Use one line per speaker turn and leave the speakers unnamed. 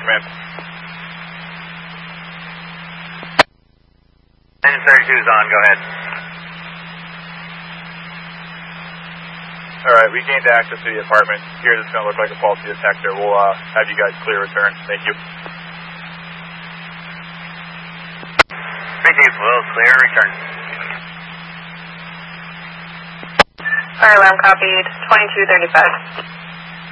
command.
Engine 32 is on, go ahead.
Alright, we gained access to the apartment. Here it's going to look like a faulty detector. We'll have you guys clear return. Thank you.
32, we'll clear return.
Fire alarm copied, 2235.